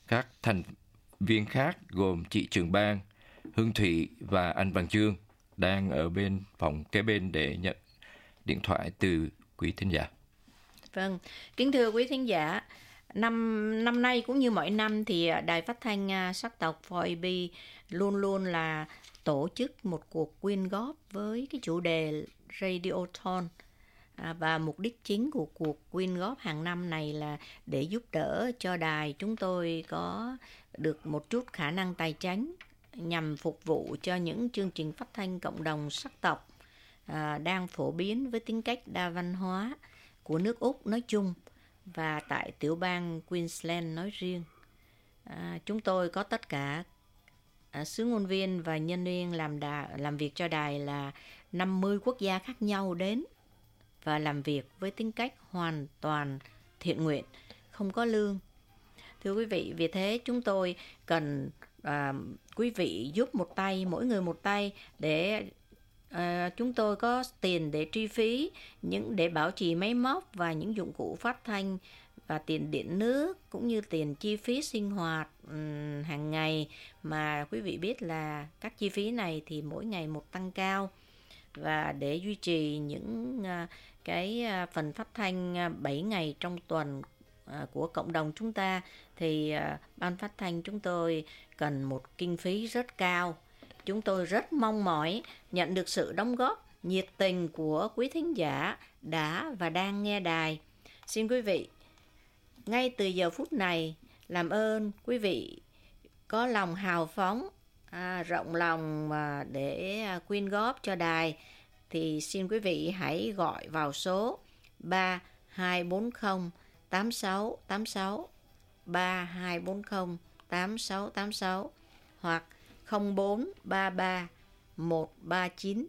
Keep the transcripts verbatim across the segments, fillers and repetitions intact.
Các thành viên khác gồm chị Trường Ban, Hương Thủy và anh Văn Chương đang ở bên phòng kế bên để nhận điện thoại từ quý thính giả. Vâng, kính thưa quý thính giả, năm năm nay cũng như mọi năm thì Đài Phát thanh Sắc tộc four A B luôn luôn là tổ chức một cuộc quyên góp với cái chủ đề Radiothon. À, và mục đích chính của cuộc quyên góp hàng năm này là để giúp đỡ cho đài chúng tôi có được một chút khả năng tài chính nhằm phục vụ cho những chương trình phát thanh cộng đồng sắc tộc à, đang phổ biến với tính cách đa văn hóa của nước Úc nói chung và tại tiểu bang Queensland nói riêng. À, chúng tôi có tất cả à, sứ ngôn viên và nhân viên làm đà, làm việc cho đài là năm mươi quốc gia khác nhau đến và làm việc với tính cách hoàn toàn thiện nguyện, không có lương. Thưa quý vị, vì thế chúng tôi cần à, quý vị giúp một tay, mỗi người một tay để à, chúng tôi có tiền để chi phí, những để bảo trì máy móc và những dụng cụ phát thanh và tiền điện nước cũng như tiền chi phí sinh hoạt um, hàng ngày mà quý vị biết là các chi phí này thì mỗi ngày một tăng cao. Và để duy trì những uh, cái uh, phần phát thanh uh, bảy ngày trong tuần uh, của cộng đồng chúng ta thì uh, ban phát thanh chúng tôi cần một kinh phí rất cao. Chúng tôi rất mong mỏi nhận được sự đóng góp nhiệt tình của quý thính giả đã và đang nghe đài. Xin quý vị, ngay từ giờ phút này, làm ơn quý vị có lòng hào phóng, à, rộng lòng mà để à, quyên góp cho đài thì xin quý vị hãy gọi vào số ba hai bốn không tám sáu tám sáu ba hai bốn không tám sáu tám sáu hoặc không bốn ba ba một ba chín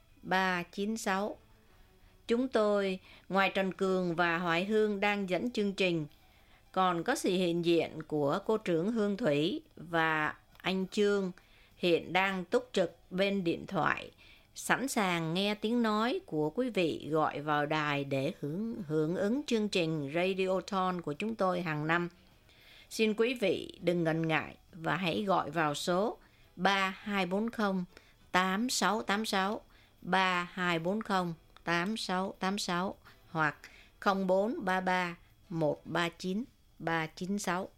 ba chín sáu. Chúng tôi, ngoài Trần Cường và Hoài Hương đang dẫn chương trình, còn có sự hiện diện của cô trưởng Hương Thủy và anh Chương hiện đang túc trực bên điện thoại, sẵn sàng nghe tiếng nói của quý vị gọi vào đài để hưởng, hưởng ứng chương trình Radiothon của chúng tôi hàng năm. Xin quý vị đừng ngần ngại và hãy gọi vào số ba hai bốn không tám sáu tám sáu ba hai bốn không tám sáu tám sáu hoặc không bốn ba ba một ba chín ba chín sáu.